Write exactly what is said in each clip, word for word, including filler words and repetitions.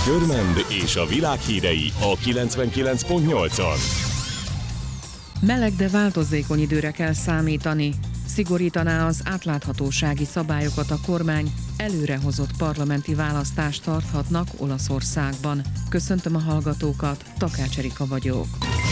Körmend és a világ hírei a kilencvenkilenc pont nyolcon. Meleg, de változékony időre kell számítani. Szigorítaná az átláthatósági szabályokat a kormány, előrehozott parlamenti választást tarthatnak Olaszországban. Köszöntöm a hallgatókat, Takács Erika vagyok.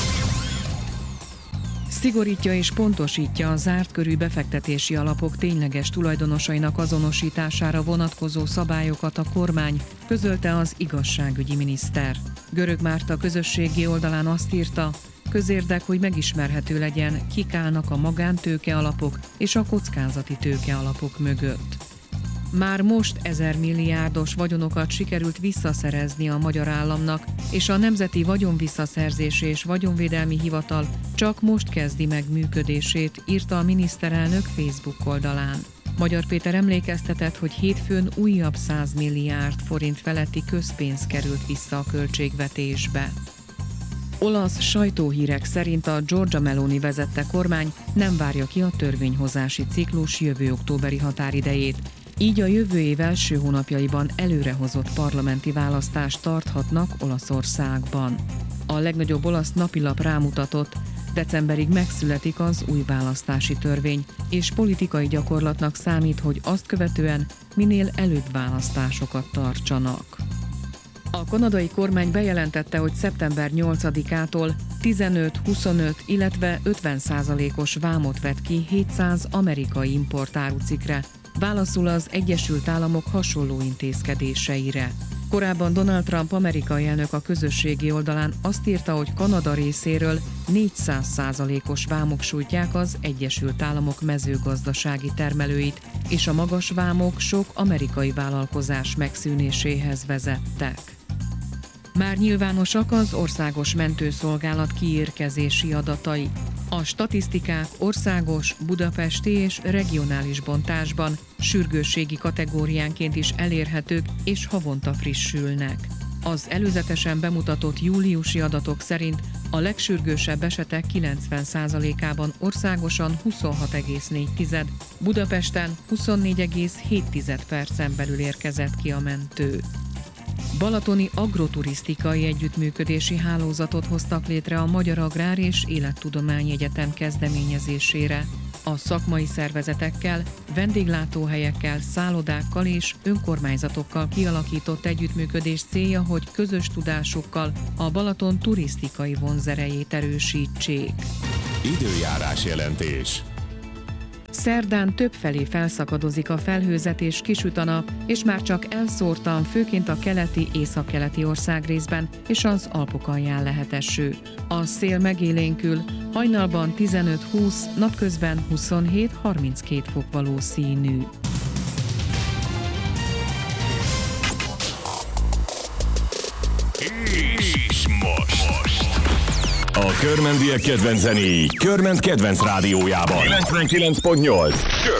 Szigorítja és pontosítja a zárt körű befektetési alapok tényleges tulajdonosainak azonosítására vonatkozó szabályokat a kormány, közölte az igazságügyi miniszter. Görög Márta közösségi oldalán azt írta, közérdek, hogy megismerhető legyen, kik állnak a magántőke alapok és a kockázati tőke alapok mögött. Már most ezer milliárdos vagyonokat sikerült visszaszerezni a magyar államnak, és a Nemzeti Vagyonvisszaszerzési és Vagyonvédelmi Hivatal csak most kezdi meg működését, írta a miniszterelnök Facebook oldalán. Magyar Péter emlékeztetett, hogy hétfőn újabb száz milliárd forint feletti közpénz került vissza a költségvetésbe. Olasz sajtóhírek szerint a Giorgia Meloni vezette kormány nem várja ki a törvényhozási ciklus jövő októberi határidejét. Így a jövő év első hónapjaiban előrehozott parlamenti választást tarthatnak Olaszországban. A legnagyobb olasz napilap rámutatott, decemberig megszületik az új választási törvény, és politikai gyakorlatnak számít, hogy azt követően minél előbb választásokat tartsanak. A kanadai kormány bejelentette, hogy szeptember nyolcadikától tizenöt, huszonöt, illetve ötven százalékos vámot vet ki hétszáz amerikai importárucikkre, válaszul az Egyesült Államok hasonló intézkedéseire. Korábban Donald Trump amerikai elnök a közösségi oldalán azt írta, hogy Kanada részéről négyszáz százalékos vámok sújtják az Egyesült Államok mezőgazdasági termelőit, és a magas vámok sok amerikai vállalkozás megszűnéséhez vezettek. Már nyilvánosak az Országos Mentőszolgálat kiérkezési adatai. A statisztikák országos, budapesti és regionális bontásban, sürgősségi kategóriánként is elérhetők és havonta frissülnek. Az előzetesen bemutatott júliusi adatok szerint a legsürgősebb esetek kilencven százalékában országosan huszonhat egész négy, Budapesten huszonnégy egész hét percen belül érkezett ki a mentő. Balatoni agroturisztikai együttműködési hálózatot hoztak létre a Magyar Agrár és Élettudományi Egyetem kezdeményezésére. A szakmai szervezetekkel, vendéglátóhelyekkel, szállodákkal és önkormányzatokkal kialakított együttműködés célja, hogy közös tudásukkal a Balaton turisztikai vonzerejét erősítsék. Időjárás jelentés. Szerdán többfelé felszakadozik a felhőzet és kisüt a nap, és már csak elszórtan, főként a keleti, északkeleti országrészben és az Alpok alján lehet eső. A szél megélénkül, hajnalban tizenöt-húsz, napközben huszonhét-harminckét fok valószínű. És most. A körmendiek kedvenc zenéi Körmend kedvenc rádiójában. kilencvenkilenc pont nyolc.